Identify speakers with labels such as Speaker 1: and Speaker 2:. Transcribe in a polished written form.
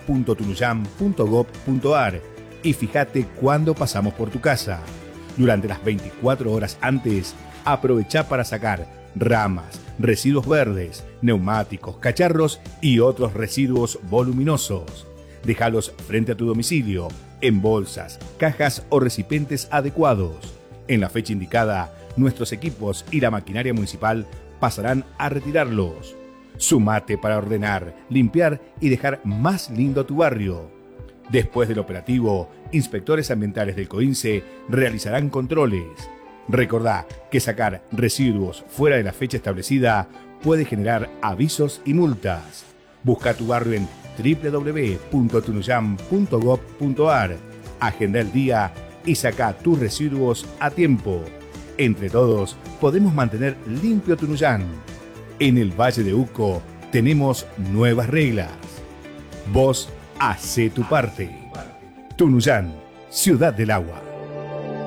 Speaker 1: www.tunuyán.gov.ar y fíjate cuándo pasamos por tu casa. Durante las 24 horas antes, aprovecha para sacar ramas, residuos verdes, neumáticos, cacharros y otros residuos voluminosos. Déjalos frente a tu domicilio, en bolsas, cajas o recipientes adecuados. En la fecha indicada, nuestros equipos y la maquinaria municipal pasarán a retirarlos. Sumate para ordenar, limpiar y dejar más lindo tu barrio. Después del operativo, inspectores ambientales del COINSE realizarán controles. Recordá que sacar residuos fuera de la fecha establecida puede generar avisos y multas. Busca tu barrio en www.tunuyán.gov.ar. Agenda el día y saca tus residuos a tiempo. Entre todos podemos mantener limpio Tunuyán. En el Valle de Uco tenemos nuevas reglas. Vos hacé tu parte. Tunuyán, Ciudad del Agua.